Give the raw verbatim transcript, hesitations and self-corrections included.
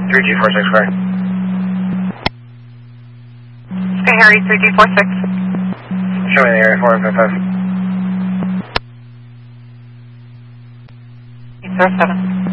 three G four six, correct. Sky Harry, three G four six. Show me the area four five five. eight zero seven.